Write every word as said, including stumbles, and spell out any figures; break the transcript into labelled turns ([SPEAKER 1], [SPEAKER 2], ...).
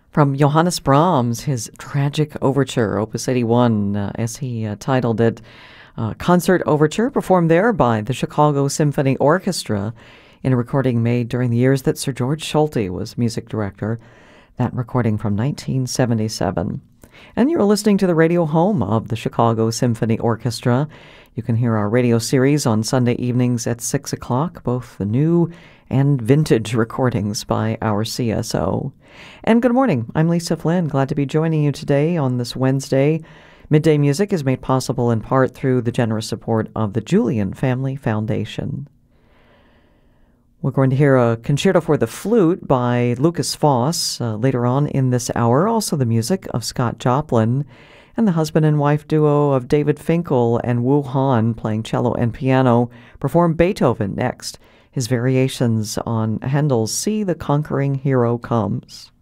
[SPEAKER 1] From Johannes Brahms, his Tragic Overture, Opus eighty-one, uh, as he uh, titled it, uh, Concert Overture, performed there by the Chicago Symphony Orchestra in a recording made during the years that Sir George Solti was music director. That recording from nineteen seventy-seven. And you're listening to the radio home of the Chicago Symphony Orchestra. You can hear our radio series on Sunday evenings at six o'clock, both the new and vintage recordings by our C S O. And good morning. I'm Lisa Flynn. Glad to be joining you today on this Wednesday. Midday Music is made possible in part through the generous support of the Julian Family Foundation. We're going to hear a concerto for the flute by Lukas Foss uh, later on in this hour. Also the music of Scott Joplin and the husband and wife duo of David Finkel and Wu Han playing cello and piano perform Beethoven next, his variations on Handel's See the Conquering Hero Comes.